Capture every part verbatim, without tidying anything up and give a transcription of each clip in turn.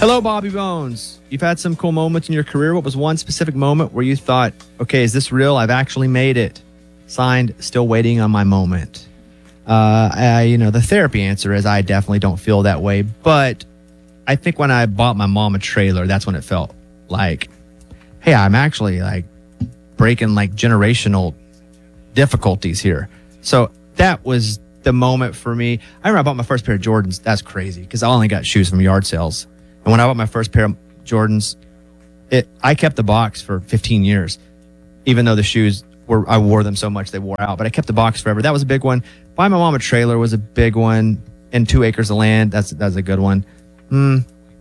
Hello, Bobby Bones. You've had some cool moments in your career. What was one specific moment where you thought, okay, is this real? I've actually made it. Signed, still waiting on my moment. Uh, I, you know, the therapy answer is I definitely don't feel that way. But I think when I bought my mom a trailer, that's when it felt like, hey, I'm actually like breaking like generational difficulties here. So that was the moment for me. I remember I bought my first pair of Jordans. That's crazy because I only got shoes from yard sales. And when I bought my first pair of Jordans, it I kept the box for fifteen years, even though the shoes were I wore them so much they wore out. But I kept the box forever. That was a big one. Buying my mom a trailer was a big one. And two acres of land. That's that's a good one. Hmm.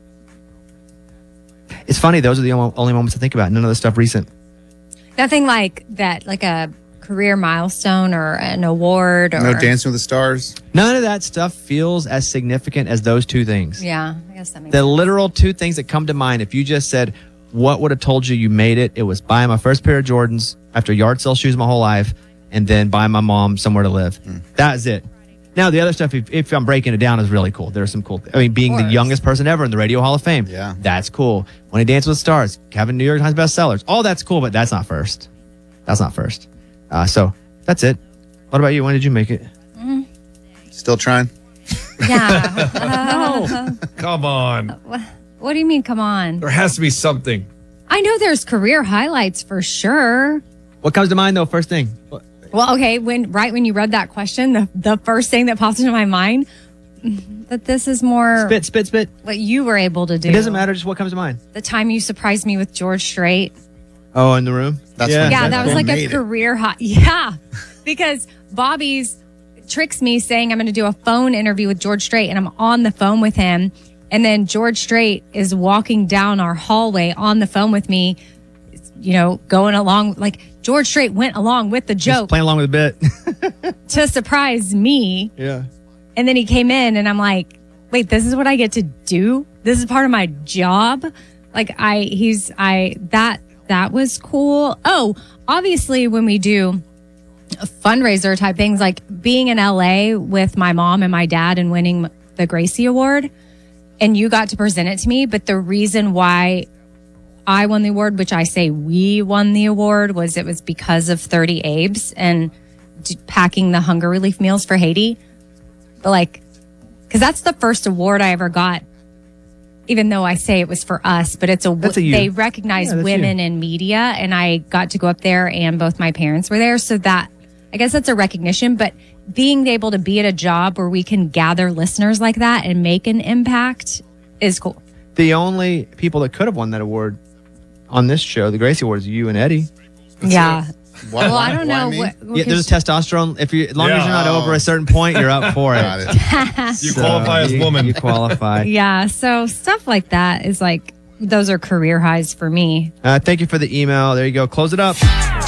It's funny. Those are the only moments I think about. None of the stuff recent. Nothing like that, like a career milestone or an award or no Dancing with the Stars. None of that stuff feels as significant as those two things. Yeah, I guess that makes the sense. literal two things that come to mind. If you just said, what would have told you you made it? It was buying my first pair of Jordans after yard sale shoes my whole life, and then buying my mom somewhere to live. Mm. That's it. Now, the other stuff, if, if I'm breaking it down, is really cool. There's some cool th- I mean, being the youngest person ever in the Radio Hall of Fame. Yeah. That's cool. When I Dance with the Stars, having New York Times bestsellers. All that's cool, but that's not first. That's not first. Uh, so that's it. What about you? When did you make it? Mm. Still trying? Yeah. No. Come on. What, what do you mean, come on? There has to be something. I know there's career highlights for sure. What comes to mind, though, first thing? What? Well, okay, when right when you read that question, the, the first thing that popped into my mind, that this is more Spit, spit, spit. what you were able to do. It doesn't matter, just what comes to mind. The time you surprised me with George Strait. Oh, in the room? That's yeah. when- Yeah, that That's was what like a made it. career high. Yeah, because Bobby's tricks me saying I'm going to do a phone interview with George Strait, and I'm on the phone with him. And then George Strait is walking down our hallway on the phone with me, you know, going along. Like George Strait went along with the Just joke playing along with the bit. to surprise me. Yeah. And then he came in and I'm like, wait, this is what I get to do? This is part of my job? Like I, he's, I, that, that was cool. Oh, obviously when we do fundraiser type things, like being in L A with my mom and my dad and winning the Gracie Award, and you got to present it to me. But the reason why I won the award, which I say we won the award, was it was because of thirty Abes and d- packing the hunger relief meals for Haiti. But like, because that's the first award I ever got, even though I say it was for us, but it's a, That's a you. they recognize Yeah, that's women you. in media, and I got to go up there and both my parents were there. So that, I guess that's a recognition, but being able to be at a job where we can gather listeners like that and make an impact is cool. The only people that could have won that award on this show, the Gracie Award, is you and Eddie. Yeah. Why- Well, why- I don't why know. me? What, Yeah, there's testosterone. If you, as long as Yeah. you're not over a certain point, you're up for Got it. it. You So, qualify as you- woman. You qualify. yeah. So stuff like that is like, those are career highs for me. Uh, thank you for the email. There you go. Close it up.